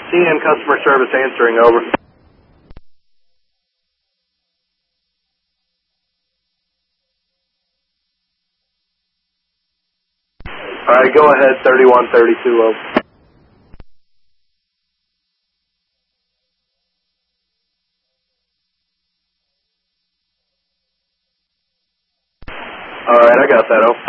CN customer service answering, over. All right, go ahead, 3132, over. All right, I got that, over.